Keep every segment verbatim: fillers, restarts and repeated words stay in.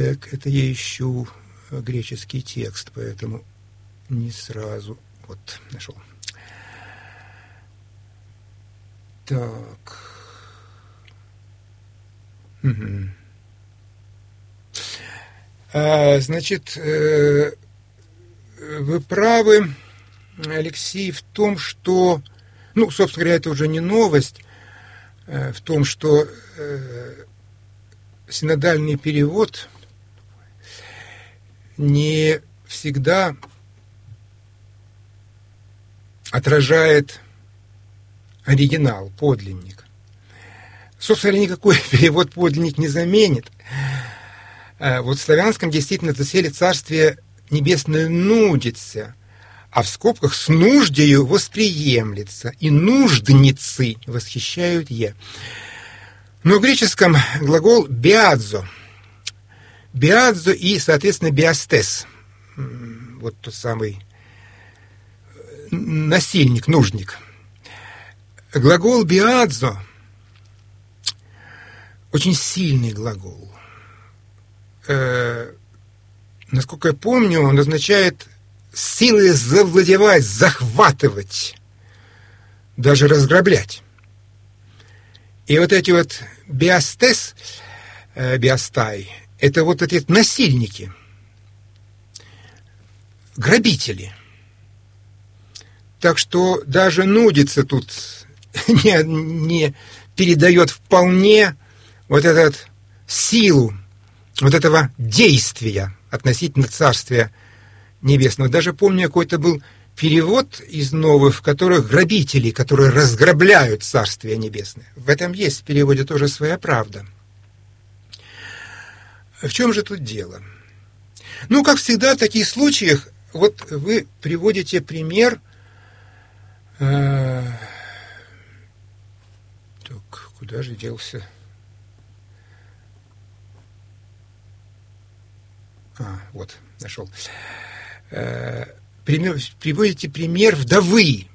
Так, это я ищу греческий текст, поэтому не сразу. Вот, нашел. Так. Угу. А, значит, э, вы правы, Алексей, в том, что, ну, собственно говоря, это уже не новость, э, в том, что э, синодальный перевод не всегда отражает оригинал, подлинник. Собственно, никакой перевод подлинник не заменит. Вот в славянском действительно доселе Царствие Небесное нудится, а в скобках с нуждею восприемлется, и нуждницы восхищают е. Но в греческом глагол биадзо, биадзо и, соответственно, биастес, вот тот самый насильник, нужник. Глагол биадзо очень сильный глагол. Э, насколько я помню, он означает силой завладевать, захватывать, даже разграблять. И вот эти вот биастес, э, биастай, это вот эти насильники, грабители. Так что даже нудится тут не, не передает вполне вот эту силу, вот этого действия относительно Царствия Небесного. Даже помню, какой-то был перевод из новых, в которых грабители, которые разграбляют Царствие Небесное. В этом есть в переводе тоже своя правда. В чем же тут дело? Ну, как всегда в таких случаях, вот вы приводите пример. Э, так, куда же делся? А, вот, нашел. Э, пример, приводите пример вдовы.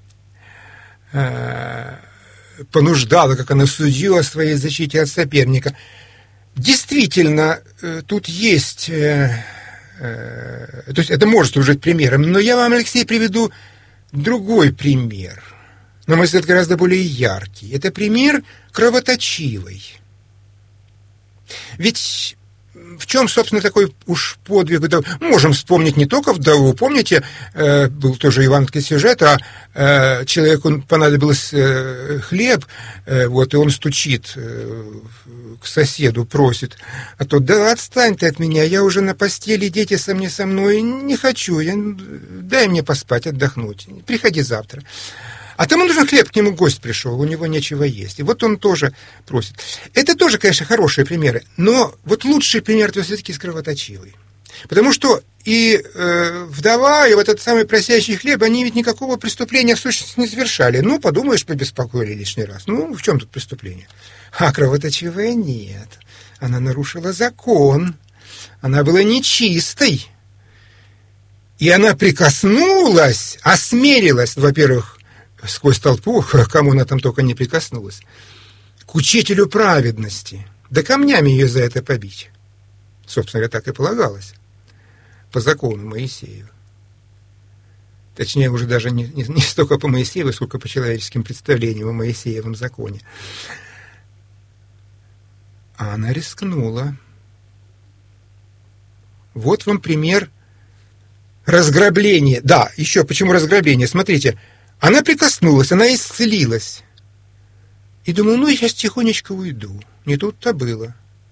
Э, понуждала, как она судью о своей защите от соперника. Действительно, э, тут есть... Э, э, то есть это может служить примером. Но я вам, Алексей, приведу другой пример. На мой взгляд, гораздо более яркий. Это пример кровоточивый. Ведь... В чем, собственно, такой уж подвиг? Можем вспомнить не только вдову. Помните, э, был тоже евангельский сюжет, а э, человеку понадобилось э, хлеб, э, вот, и он стучит э, к соседу, просит. А тот: да отстань ты от меня, я уже на постели, дети со мной, со мной, не хочу, я, дай мне поспать, отдохнуть, приходи завтра. А тому нужен хлеб, к нему гость пришел, у него нечего есть. И вот он тоже просит. Это тоже, конечно, хорошие примеры, но вот лучший пример это все-таки кровоточивый. Потому что и э, вдова, и вот этот самый просящий хлеб, они ведь никакого преступления в сущности не совершали. Ну, подумаешь, побеспокоили лишний раз. Ну, в чем тут преступление? А кровоточивая нет. Она нарушила закон. Она была нечистой. И она прикоснулась, осмелилась, во-первых, сквозь толпу, к кому она там только не прикоснулась, к учителю праведности. Да камнями ее за это побить. Собственно говоря, так и полагалось. По закону Моисеева. Точнее, уже даже не, не, не столько по Моисееву, сколько по человеческим представлениям о Моисеевом законе. А она рискнула. Вот вам пример разграбления. Да, еще почему разграбление? Смотрите, она прикоснулась, она исцелилась. И думаю, ну, я сейчас тихонечко уйду. Не тут-то было.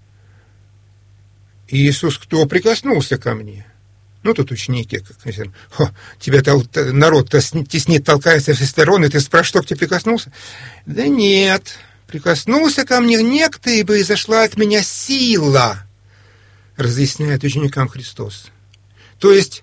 И Иисус, кто прикоснулся ко мне? Ну, тут ученики, как тебя народ-то теснит, толкается все стороны, ты спрашиваешь, кто к тебе прикоснулся? Да нет, прикоснулся ко мне некто, ибо изошла от меня сила, разъясняет ученикам Христос. То есть,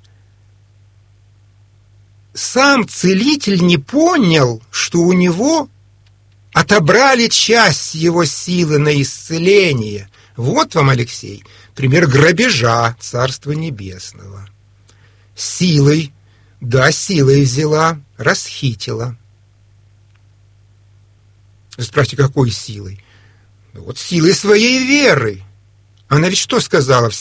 сам целитель не понял, что у него отобрали часть его силы на исцеление. Вот вам, Алексей, пример грабежа Царства Небесного. Силой, да, силой взяла, расхитила. Вы спрашиваете, какой силой? Вот силой своей веры. Она ведь что сказала?